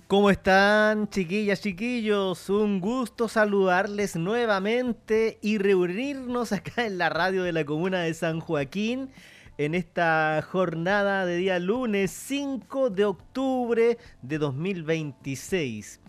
¿Cómo están, chiquillas, chiquillos? Un gusto saludarles nuevamente y reunirnos acá en la radio de la comuna de San Joaquín en esta jornada de día lunes 5 de octubre de 2026.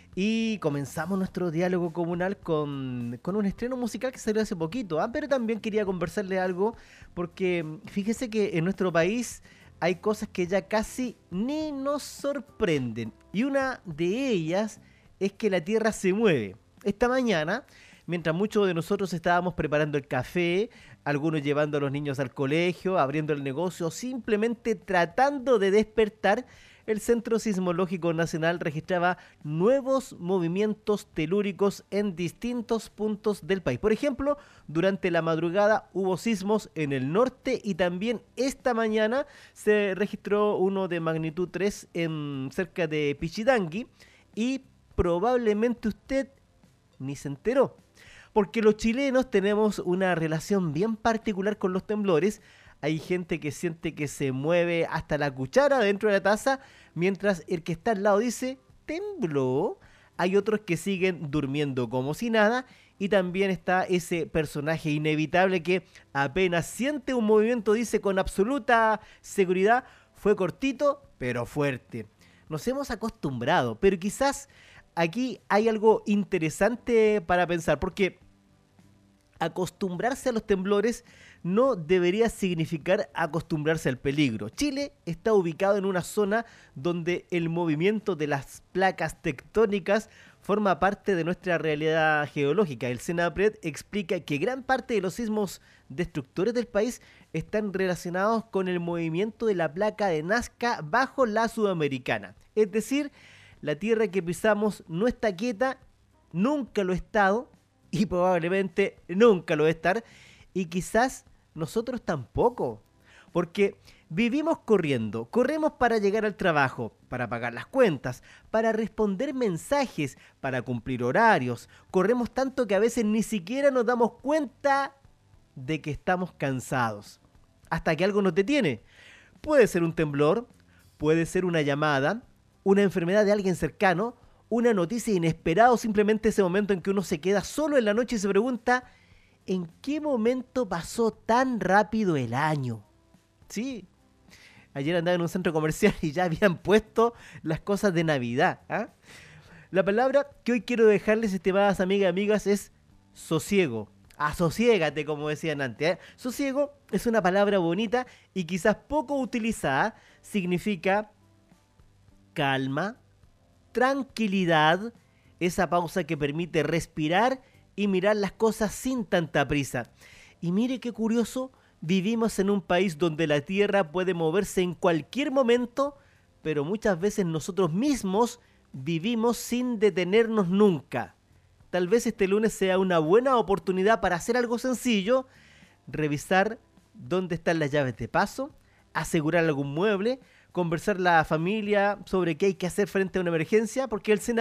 Y comenzamos nuestro diálogo comunal con un estreno musical que salió hace poquito. Pero también quería conversarle algo porque fíjese que en nuestro país hay cosas que ya casi ni nos sorprenden. Y una de ellas es que la Tierra se mueve. Esta mañana, mientras muchos de nosotros estábamos preparando el café, algunos llevando a los niños al colegio, abriendo el negocio, simplemente tratando de despertar, el Centro Sismológico Nacional registraba nuevos movimientos telúricos en distintos puntos del país. Por ejemplo, durante la madrugada hubo sismos en el norte y también esta mañana se registró uno de magnitud 3 en cerca de Pichidangui y probablemente usted ni se enteró. Porque los chilenos tenemos una relación bien particular con los temblores. Hay gente que siente que se mueve hasta la cuchara dentro de la taza, mientras el que está al lado dice, ¿tembló? Hay otros que siguen durmiendo como si nada, y también está ese personaje inevitable que apenas siente un movimiento dice con absoluta seguridad, fue cortito, pero fuerte. Nos hemos acostumbrado, pero quizás aquí hay algo interesante para pensar, porque acostumbrarse a los temblores no debería significar acostumbrarse al peligro. Chile está ubicado en una zona donde el movimiento de las placas tectónicas forma parte de nuestra realidad geológica. El CENAPRED explica que gran parte de los sismos destructores del país están relacionados con el movimiento de la placa de Nazca bajo la Sudamericana. Es decir, la tierra que pisamos no está quieta, nunca lo ha estado y probablemente nunca lo va a estar, y quizás nosotros tampoco, porque vivimos corriendo, corremos para llegar al trabajo, para pagar las cuentas, para responder mensajes, para cumplir horarios, corremos tanto que a veces ni siquiera nos damos cuenta de que estamos cansados, hasta que algo nos detiene. Puede ser un temblor, puede ser una llamada, una enfermedad de alguien cercano, una noticia inesperada o simplemente ese momento en que uno se queda solo en la noche y se pregunta ¿en qué momento pasó tan rápido el año? Sí, ayer andaba en un centro comercial y ya habían puesto las cosas de Navidad. ¿Ah? La palabra que hoy quiero dejarles, estimadas amigas y amigas, es sosiego. Asosiégate, como decían antes. Sosiego es una palabra bonita y quizás poco utilizada. Significa calma, tranquilidad, esa pausa que permite respirar y mirar las cosas sin tanta prisa. Y mire qué curioso, vivimos en un país donde la tierra puede moverse en cualquier momento, pero muchas veces nosotros mismos vivimos sin detenernos nunca. Tal vez este lunes sea una buena oportunidad para hacer algo sencillo, revisar dónde están las llaves de paso, asegurar algún mueble, conversar la familia sobre qué hay que hacer frente a una emergencia, porque el